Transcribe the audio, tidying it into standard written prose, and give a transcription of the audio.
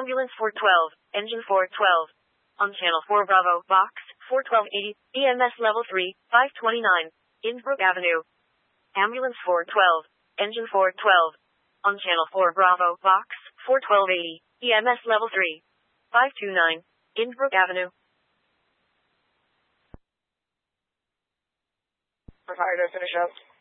Ambulance 412, Engine 412. On Channel 4 Bravo, Box 41280, EMS Level 3, 529, Innsbruck Avenue. Ambulance 412, Engine 412. On Channel 4 Bravo, Box 41280, EMS Level 3, 529, Innsbruck Avenue. Fire to finish up.